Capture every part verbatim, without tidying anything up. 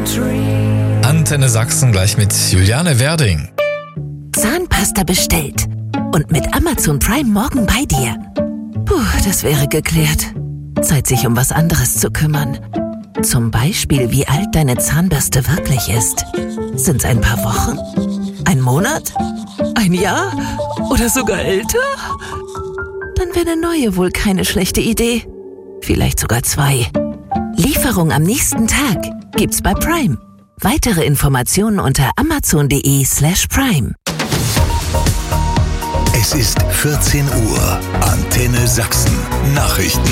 Antenne Sachsen gleich mit Juliane Werding. Zahnpasta bestellt und mit Amazon Prime morgen bei dir. Puh, das wäre geklärt. Zeit, sich um was anderes zu kümmern. Zum Beispiel, wie alt deine Zahnbürste wirklich ist. Sind's ein paar Wochen? Ein Monat? Ein Jahr? Oder sogar älter? Dann wäre eine neue wohl keine schlechte Idee. Vielleicht sogar zwei. Lieferung am nächsten Tag gibt's bei Prime. Weitere Informationen unter amazon.de slash prime. Es ist vierzehn Uhr. Antenne Sachsen. Nachrichten.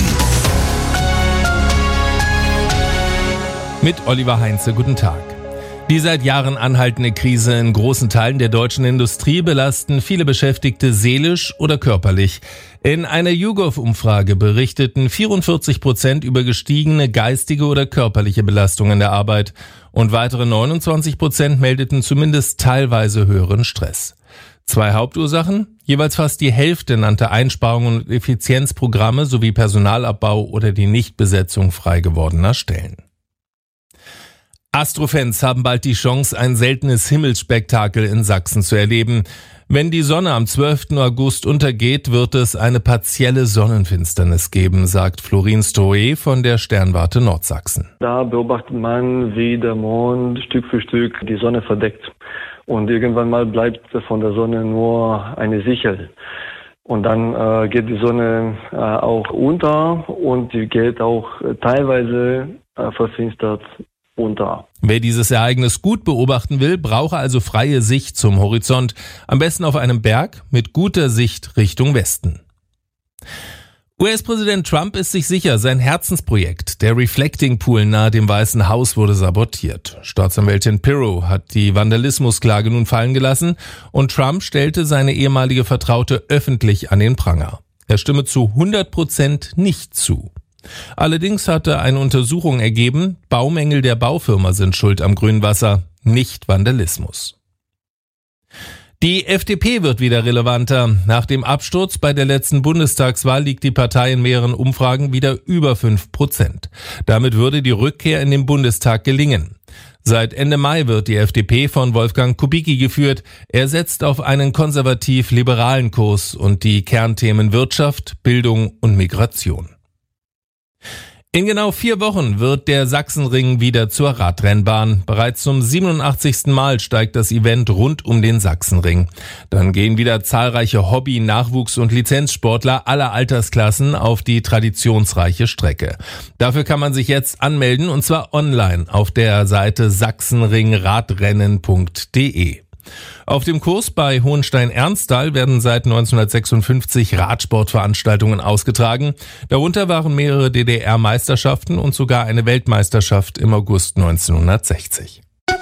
Mit Oliver Heinze, guten Tag. Die seit Jahren anhaltende Krise in großen Teilen der deutschen Industrie belasten viele Beschäftigte seelisch oder körperlich. In einer YouGov-Umfrage berichteten vierundvierzig Prozent über gestiegene geistige oder körperliche Belastungen der Arbeit und weitere neunundzwanzig Prozent meldeten zumindest teilweise höheren Stress. Zwei Hauptursachen, jeweils fast die Hälfte nannte Einsparungen und Effizienzprogramme sowie Personalabbau oder die Nichtbesetzung frei gewordener Stellen. Astrofans haben bald die Chance, ein seltenes Himmelsspektakel in Sachsen zu erleben. Wenn die Sonne am zwölften August untergeht, wird es eine partielle Sonnenfinsternis geben, sagt Florin Stoe von der Sternwarte Nordsachsen. Da beobachtet man, wie der Mond Stück für Stück die Sonne verdeckt. Und irgendwann mal bleibt von der Sonne nur eine Sichel. Und dann äh, geht die Sonne äh, auch unter und die geht auch teilweise äh, verfinstert unter. Wer dieses Ereignis gut beobachten will, brauche also freie Sicht zum Horizont. Am besten auf einem Berg mit guter Sicht Richtung Westen. U S-Präsident Trump ist sich sicher, sein Herzensprojekt, der Reflecting Pool nahe dem Weißen Haus, wurde sabotiert. Staatsanwältin Pirro hat die Vandalismusklage nun fallen gelassen und Trump stellte seine ehemalige Vertraute öffentlich an den Pranger. Er stimme zu hundert Prozent nicht zu. Allerdings hatte eine Untersuchung ergeben, Baumängel der Baufirma sind schuld am Grünwasser, nicht Vandalismus. Die F D P wird wieder relevanter. Nach dem Absturz bei der letzten Bundestagswahl liegt die Partei in mehreren Umfragen wieder über fünf Prozent. Damit würde die Rückkehr in den Bundestag gelingen. Seit Ende Mai wird die F D P von Wolfgang Kubicki geführt. Er setzt auf einen konservativ-liberalen Kurs und die Kernthemen Wirtschaft, Bildung und Migration. In genau vier Wochen wird der Sachsenring wieder zur Radrennbahn. Bereits zum siebenundachtzigsten Mal steigt das Event rund um den Sachsenring. Dann gehen wieder zahlreiche Hobby-, Nachwuchs- und Lizenzsportler aller Altersklassen auf die traditionsreiche Strecke. Dafür kann man sich jetzt anmelden und zwar online auf der Seite sachsenringradrennen punkt de. Auf dem Kurs bei Hohenstein-Ernsthal werden seit neunzehnhundertsechsundfünfzig Radsportveranstaltungen ausgetragen. Darunter waren mehrere D D R-Meisterschaften und sogar eine Weltmeisterschaft im August neunzehnhundertsechzig.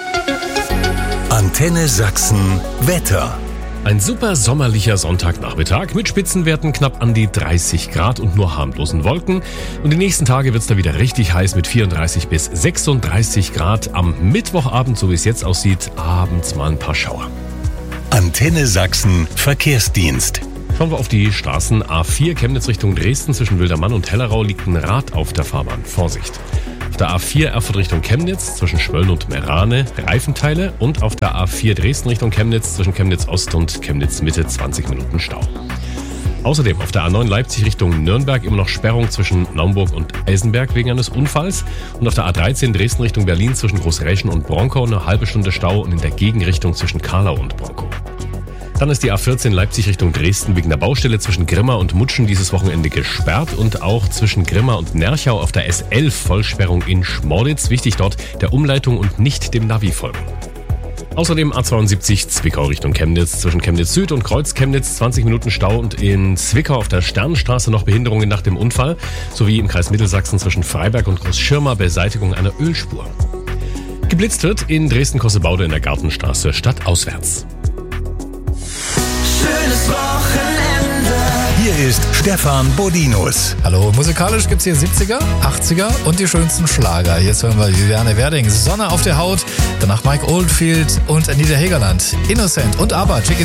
Antenne Sachsen Wetter. Ein super sommerlicher Sonntagnachmittag mit Spitzenwerten knapp an die dreißig Grad und nur harmlosen Wolken. Und die nächsten Tage wird es da wieder richtig heiß mit vierunddreißig bis sechsunddreißig Grad. Am Mittwochabend, so wie es jetzt aussieht, abends mal ein paar Schauer. Antenne Sachsen Verkehrsdienst. Schauen wir auf die Straßen. A vier Chemnitz Richtung Dresden zwischen Wildermann und Hellerau liegt ein Rad auf der Fahrbahn. Vorsicht! Auf der A vier Erfurt Richtung Chemnitz zwischen Schwölln und Merane Reifenteile und auf der A vier Dresden Richtung Chemnitz zwischen Chemnitz Ost und Chemnitz Mitte zwanzig Minuten Stau. Außerdem auf der A neun Leipzig Richtung Nürnberg immer noch Sperrung zwischen Naumburg und Eisenberg wegen eines Unfalls und auf der A dreizehn Dresden Richtung Berlin zwischen Großräschen und Bronkow eine halbe Stunde Stau und in der Gegenrichtung zwischen Karlau und Bronkow. Dann ist die A vierzehn Leipzig Richtung Dresden wegen der Baustelle zwischen Grimma und Mutschen dieses Wochenende gesperrt und auch zwischen Grimma und Nerchau auf der S elf Vollsperrung in Schmorditz. Wichtig dort der Umleitung und nicht dem Navi folgen. Außerdem A zweiundsiebzig Zwickau Richtung Chemnitz zwischen Chemnitz Süd und Kreuz Chemnitz zwanzig Minuten Stau und in Zwickau auf der Sternenstraße noch Behinderungen nach dem Unfall sowie im Kreis Mittelsachsen zwischen Freiberg und Großschirma Beseitigung einer Ölspur. Geblitzt wird in Dresden-Kossebaude in der Gartenstraße stadtauswärts. Schönes Wochenende. Hier ist Stefan Bodinus. Hallo, musikalisch gibt's hier siebziger, achtziger und die schönsten Schlager. Jetzt hören wir Juliane Werding, Sonne auf der Haut, danach Mike Oldfield und Anita Hegerland, Innocent und aber